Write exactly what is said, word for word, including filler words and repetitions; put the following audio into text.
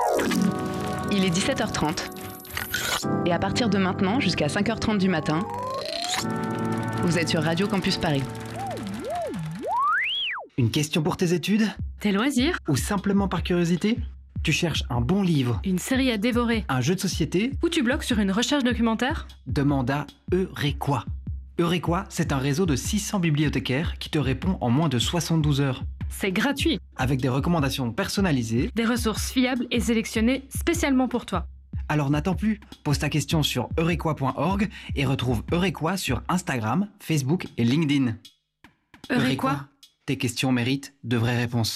Il est dix-sept heures trente. Et à partir de maintenant, jusqu'à cinq heures trente du matin, vous êtes sur Radio Campus Paris. Une question pour tes études ? Tes loisirs ? Ou simplement par curiosité ? Tu cherches un bon livre, Une série à dévorer ? un jeu de société ? Ou tu bloques sur une recherche documentaire ? Demande à Eurequa. Eurequa, c'est un réseau de six cents bibliothécaires qui te répond en moins de soixante-douze heures. C'est gratuit. Avec des recommandations personnalisées. Des ressources fiables et sélectionnées spécialement pour toi. Alors n'attends plus, pose ta question sur eurequa point org et retrouve Eurequa sur Instagram, Facebook et LinkedIn. Eurequa ? Tes questions méritent de vraies réponses.